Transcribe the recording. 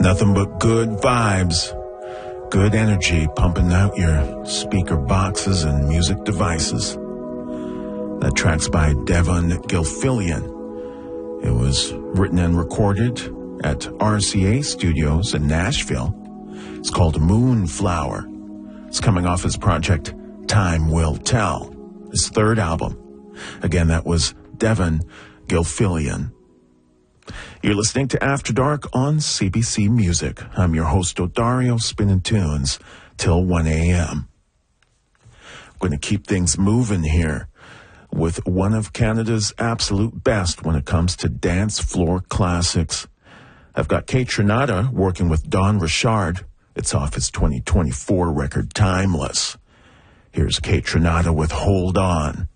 Nothing but good vibes, good energy pumping out your speaker boxes and music devices. That track's by Devon Gilfillian. It was written and recorded at RCA Studios in Nashville. It's called Moonflower. It's coming off his project Time Will Tell, his third album. Again, that was Devon Gilfillian. You're listening to After Dark on CBC Music. I'm your host, Odario, spinning tunes till 1 a.m. I'm going to keep things moving here with one of Canada's absolute best when it comes to dance floor classics. I've got Kaytranada working with Don Richard. It's off his 2024 record, Timeless. Here's Kaytranada with Hold On.